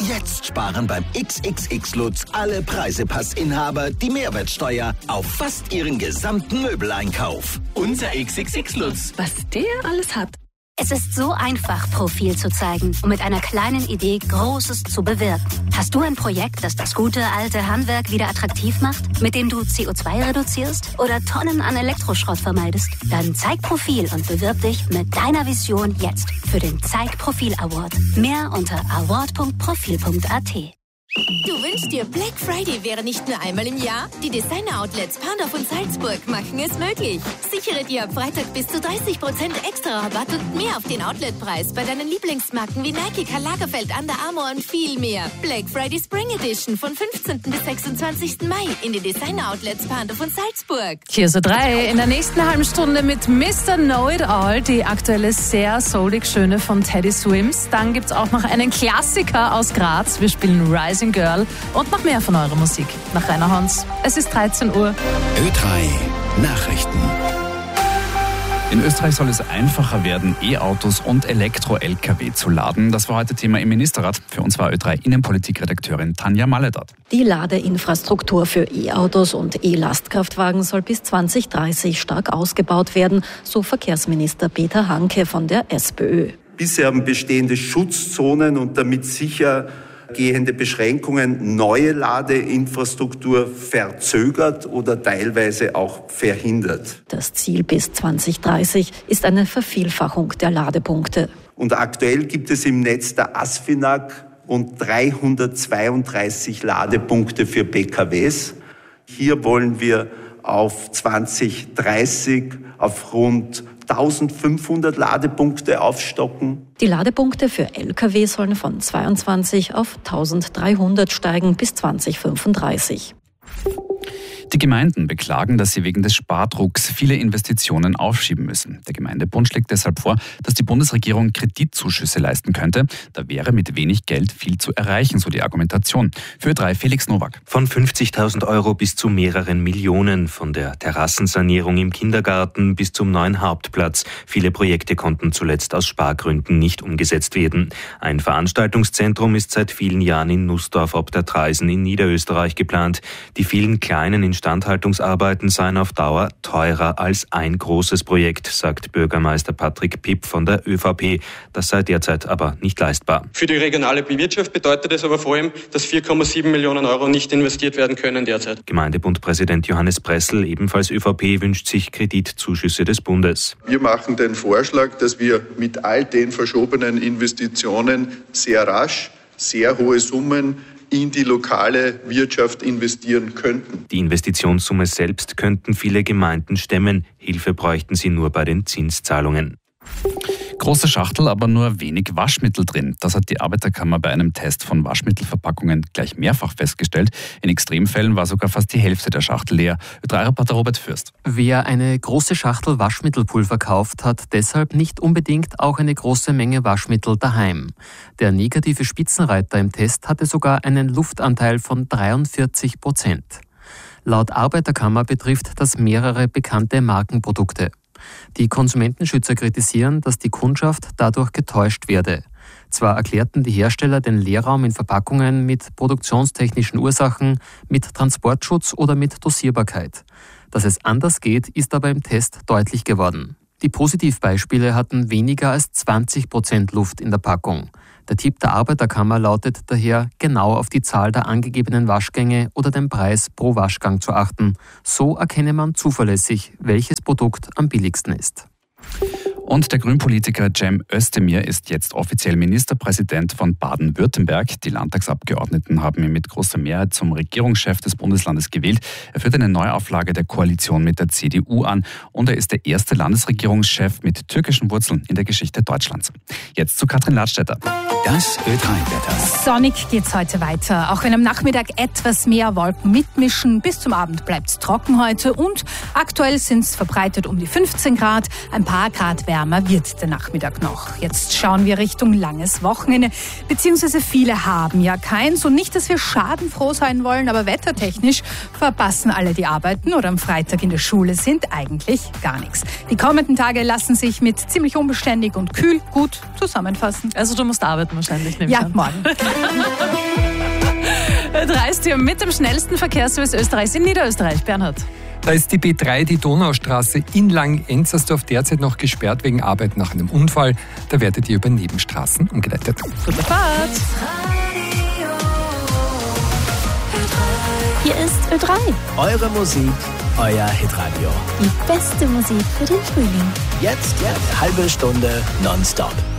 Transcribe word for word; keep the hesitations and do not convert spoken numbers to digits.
Jetzt sparen beim X X X Lutz alle Preisepassinhaber die Mehrwertsteuer auf fast ihren gesamten Möbeleinkauf. Unser X X X Lutz. Was der alles hat. Es ist so einfach, Profil zu zeigen und mit einer kleinen Idee Großes zu bewirken. Hast du ein Projekt, das das gute alte Handwerk wieder attraktiv macht, mit dem du C O zwei reduzierst oder Tonnen an Elektroschrott vermeidest? Dann zeig Profil und bewirb dich mit deiner Vision jetzt für den Zeig Profil Award. Mehr unter award punkt profil punkt a t. Du wünschst dir, Black Friday wäre nicht nur einmal im Jahr? Die Designer-Outlets Pandorf und Salzburg machen es möglich. Sichere dir ab Freitag bis zu dreißig Prozent extra Rabatt und mehr auf den Outletpreis bei deinen Lieblingsmarken wie Nike, Karl Lagerfeld, Under Armour und viel mehr. Black Friday Spring Edition von fünfzehnten bis sechsundzwanzigsten Mai in den Designer-Outlets Pandorf und Salzburg. Hier so drei in der nächsten halben Stunde mit Mister Know-It-All, die aktuelle sehr soulig Schöne von Teddy Swims. Dann gibt's auch noch einen Klassiker aus Graz. Wir spielen Rising Girl und noch mehr von eurer Musik. Nach Rainer Hans. Es ist dreizehn Uhr. Ö drei Nachrichten. In Österreich soll es einfacher werden, E-Autos und Elektro-L K W zu laden. Das war heute Thema im Ministerrat. Für uns war Ö drei Innenpolitikredakteurin Tanja Maledat. Die Ladeinfrastruktur für E-Autos und E-Lastkraftwagen soll bis zwanzig dreißig stark ausgebaut werden, so Verkehrsminister Peter Hanke von der SPÖ. Bisher haben bestehende Schutzzonen und damit sicher gehende Beschränkungen neue Ladeinfrastruktur verzögert oder teilweise auch verhindert. Das Ziel bis zwanzig dreißig ist eine Vervielfachung der Ladepunkte. Und aktuell gibt es im Netz der ASFINAG rund dreihundertzweiunddreißig Ladepunkte für P K Ws. Hier wollen wir auf zwanzig dreißig auf rund eintausendfünfhundert Ladepunkte aufstocken. Die Ladepunkte für L K W sollen von zweiundzwanzig auf eintausenddreihundert steigen bis zwanzig fünfunddreißig. Die Gemeinden beklagen, dass sie wegen des Spardrucks viele Investitionen aufschieben müssen. Der Gemeindebund schlägt deshalb vor, dass die Bundesregierung Kreditzuschüsse leisten könnte. Da wäre mit wenig Geld viel zu erreichen, so die Argumentation. Für Ö drei Felix Nowak. Von fünfzigtausend Euro bis zu mehreren Millionen, von der Terrassensanierung im Kindergarten bis zum neuen Hauptplatz. Viele Projekte konnten zuletzt aus Spargründen nicht umgesetzt werden. Ein Veranstaltungszentrum ist seit vielen Jahren in Nussdorf ob der Traisen in Niederösterreich geplant. Die vielen kleinen Instandhaltungsarbeiten seien auf Dauer teurer als ein großes Projekt, sagt Bürgermeister Patrick Pipp von der Ö V P. Das sei derzeit aber nicht leistbar. Für die regionale Wirtschaft bedeutet es aber vor allem, dass vier Komma sieben Millionen Euro nicht investiert werden können derzeit. Gemeindebundpräsident Johannes Pressel, ebenfalls Ö V P, wünscht sich Kreditzuschüsse des Bundes. Wir machen den Vorschlag, dass wir mit all den verschobenen Investitionen sehr rasch, sehr hohe Summen in die lokale Wirtschaft investieren könnten. Die Investitionssumme selbst könnten viele Gemeinden stemmen. Hilfe bräuchten sie nur bei den Zinszahlungen. Große Schachtel, aber nur wenig Waschmittel drin. Das hat die Arbeiterkammer bei einem Test von Waschmittelverpackungen gleich mehrfach festgestellt. In Extremfällen war sogar fast die Hälfte der Schachtel leer. Ö drei Reporter Robert Fürst. Wer eine große Schachtel Waschmittelpulver kauft, hat deshalb nicht unbedingt auch eine große Menge Waschmittel daheim. Der negative Spitzenreiter im Test hatte sogar einen Luftanteil von dreiundvierzig Prozent. Laut Arbeiterkammer betrifft das mehrere bekannte Markenprodukte. Die Konsumentenschützer kritisieren, dass die Kundschaft dadurch getäuscht werde. Zwar erklärten die Hersteller den Leerraum in Verpackungen mit produktionstechnischen Ursachen, mit Transportschutz oder mit Dosierbarkeit. Dass es anders geht, ist aber im Test deutlich geworden. Die Positivbeispiele hatten weniger als zwanzig Prozent Luft in der Packung. Der Tipp der Arbeiterkammer lautet daher, genau auf die Zahl der angegebenen Waschgänge oder den Preis pro Waschgang zu achten. So erkenne man zuverlässig, welches Produkt am billigsten ist. Und der Grünpolitiker Cem Özdemir ist jetzt offiziell Ministerpräsident von Baden-Württemberg. Die Landtagsabgeordneten haben ihn mit großer Mehrheit zum Regierungschef des Bundeslandes gewählt. Er führt eine Neuauflage der Koalition mit der C D U an und er ist der erste Landesregierungschef mit türkischen Wurzeln in der Geschichte Deutschlands. Jetzt zu Katrin Ladstätter. Das Ö drei Wetter. Sonnig geht's heute weiter. Auch wenn am Nachmittag etwas mehr Wolken mitmischen. Bis zum Abend bleibt's trocken heute und aktuell sind's verbreitet um die fünfzehn Grad. Ein paar Grad werden wärmer wird der Nachmittag noch. Jetzt schauen wir Richtung langes Wochenende, beziehungsweise viele haben ja keins. Und nicht, dass wir schadenfroh sein wollen, aber wettertechnisch verpassen alle, die arbeiten oder am Freitag in der Schule sind, eigentlich gar nichts. Die kommenden Tage lassen sich mit ziemlich unbeständig und kühl gut zusammenfassen. Also du musst arbeiten wahrscheinlich, nehme ich Ja, an. morgen. Reist ihr mit dem schnellsten Verkehrsservice Österreichs in Niederösterreich, Bernhard? Da ist die B drei, die Donaustraße in Lang-Enzersdorf, derzeit noch gesperrt wegen Arbeit nach einem Unfall. Da werdet ihr über Nebenstraßen umgeleitet. Gute Fahrt! Hier ist Ö drei. Eure Musik, euer Hitradio. Die beste Musik für den Frühling. Jetzt eine halbe Stunde nonstop.